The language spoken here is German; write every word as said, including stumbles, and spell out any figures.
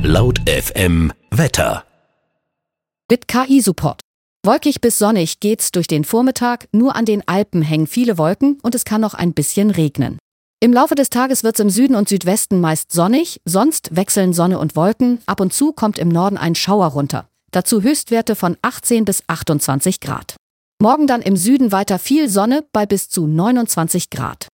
Laut F M Wetter. Mit K I-Support. Wolkig bis sonnig geht's durch den Vormittag, nur an den Alpen hängen viele Wolken und es kann noch ein bisschen regnen. Im Laufe des Tages wird's im Süden und Südwesten meist sonnig, sonst wechseln Sonne und Wolken, ab und zu kommt im Norden ein Schauer runter. Dazu Höchstwerte von achtzehn bis achtundzwanzig Grad. Morgen dann im Süden weiter viel Sonne bei bis zu neunundzwanzig Grad.